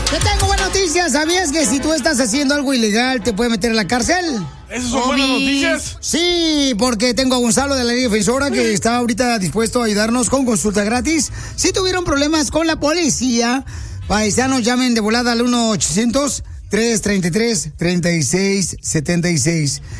Te tengo buenas noticias. ¿Sabías que si tú estás haciendo algo ilegal te puede meter en la cárcel? ¿Esas son buenas noticias? Sí, porque tengo a Gonzalo de la Liga Defensora que está ahorita dispuesto a ayudarnos con consulta gratis. Si tuvieron problemas con la policía, paisanos, llamen de volada al 1-800-333-3676.